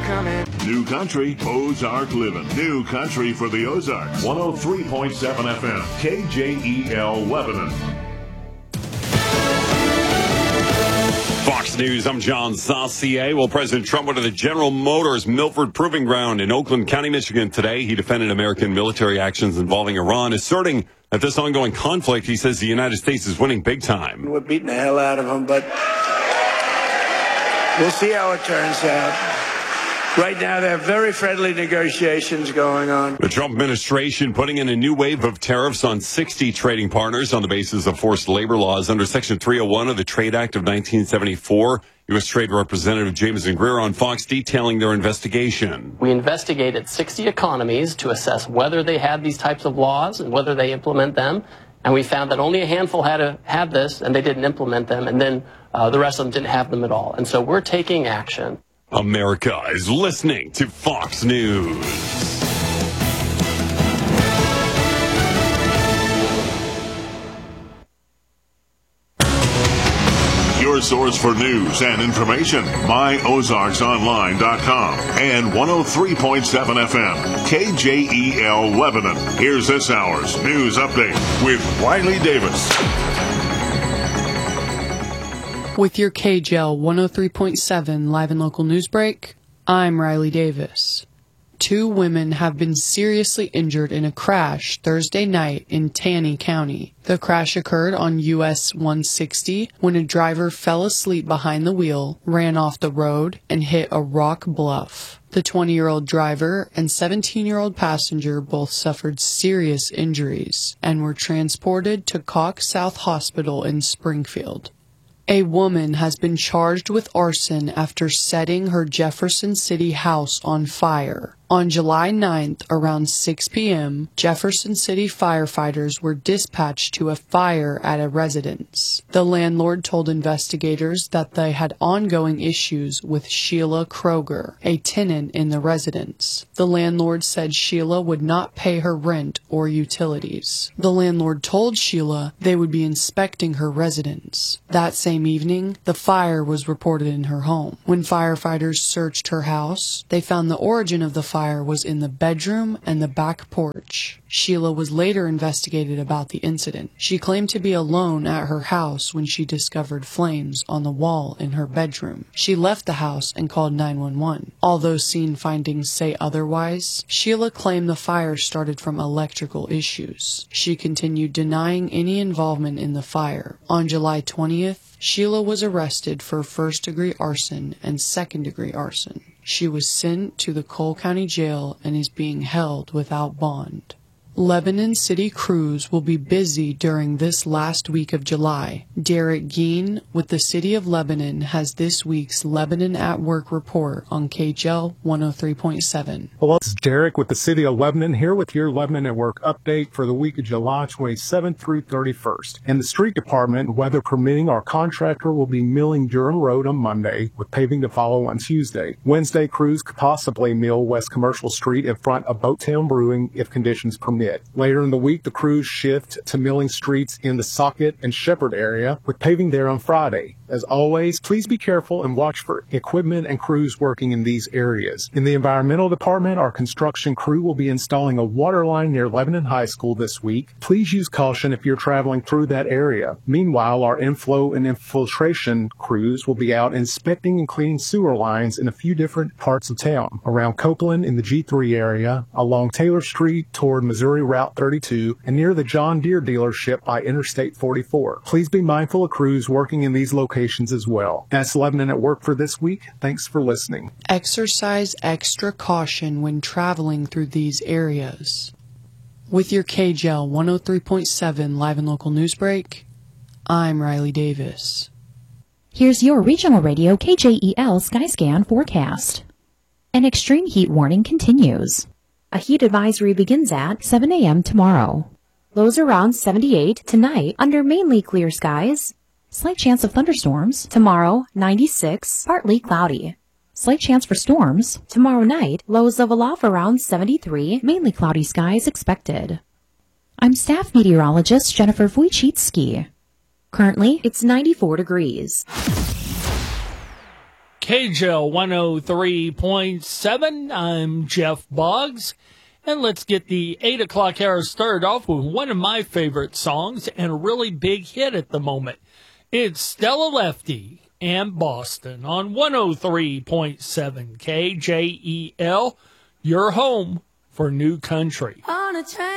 coming. New country, Ozark living. New country for the Ozarks. 103.7 FM, KJEL Lebanon. Fox News, I'm John Saucier. Well, President Trump went to the General Motors Milford Proving Ground in Oakland County, Michigan today. He defended American military actions involving Iran, asserting that this ongoing conflict, he says, the United States is winning big time. We're beating the hell out of them, but we'll see how it turns out. Right now, there are very friendly negotiations going on. The Trump administration putting in a new wave of tariffs on 60 trading partners on the basis of forced labor laws under Section 301 of the Trade Act of 1974. U.S. Trade Representative Jameson Greer on Fox detailing their investigation. We investigated 60 economies to assess whether they had these types of laws and whether they implement them. And we found that only a handful had this, and they didn't implement them. And then the rest of them didn't have them at all. And so we're taking action. America is listening to Fox News. Your source for news and information, myozarksonline.com and 103.7 FM, KJEL Lebanon. Here's this hour's news update with Riley Davis. With your KJEL 103.7 live and local news break, I'm Riley Davis. 2 women have been seriously injured in a crash Thursday night in Taney County. The crash occurred on US 160 when a driver fell asleep behind the wheel, ran off the road, and hit a rock bluff. The 20-year-old driver and 17-year-old passenger both suffered serious injuries and were transported to Cox South Hospital in Springfield. A woman has been charged with arson after setting her Jefferson City house on fire. On July 9th, around 6 p.m., Jefferson City firefighters were dispatched to a fire at a residence. The landlord told investigators that they had ongoing issues with Sheila Kroger, a tenant in the residence. The landlord said Sheila would not pay her rent or utilities. The landlord told Sheila they would be inspecting her residence. That same evening, the fire was reported in her home. When firefighters searched her house, they found the origin of the fire was in the bedroom and the back porch. Sheila was later investigated about the incident. She claimed to be alone at her house when she discovered flames on the wall in her bedroom. She left the house and called 911. Although scene findings say otherwise, Sheila claimed the fire started from electrical issues. She continued denying any involvement in the fire. On July 20th, Sheila was arrested for first-degree arson and second-degree arson. She was sent to the Cole County Jail and is being held without bond. Lebanon City Crews will be busy during this last week of July. Derek Geen with the City of Lebanon has this week's Lebanon at Work report on KJEL 103.7. Hello, this is Derek with the City of Lebanon here with your Lebanon at Work update for the week of July 27th through 31st. In the street department, weather permitting, our contractor will be milling Durham Road on Monday with paving to follow on Tuesday. Wednesday, crews could possibly mill West Commercial Street in front of Boattown Brewing if conditions permit. Later in the week, the crews shift to milling streets in the Socket and Shepherd area with paving there on Friday. As always, please be careful and watch for equipment and crews working in these areas. In the environmental department, our construction crew will be installing a water line near Lebanon High School this week. Please use caution if you're traveling through that area. Meanwhile, our inflow and infiltration crews will be out inspecting and cleaning sewer lines in a few different parts of town. Around Copeland in the G3 area, along Taylor Street toward Missouri Route 32, and near the John Deere dealership by Interstate 44. Please be mindful of crews working in these locations as well. That's Lebanon at Work for this week. Thanks for listening. Exercise extra caution when traveling through these areas. With your KJEL 103.7 live and local news break, I'm Riley Davis. Here's your regional radio KJEL Skyscan forecast. An extreme heat warning continues. A heat advisory begins at 7 a.m. tomorrow. Lows around 78 tonight under mainly clear skies. Slight chance of thunderstorms. Tomorrow, 96, partly cloudy. Slight chance for storms. Tomorrow night, lows level off around 73, mainly cloudy skies expected. I'm staff meteorologist Jennifer Wojcicki. Currently, it's 94 degrees. KJL 103.7. I'm Jeff Boggs. And let's get the 8 o'clock hour started off with one of my favorite songs and a really big hit at the moment. It's Stella Lefty and Boston on 103.7 KJEL, your home for new country.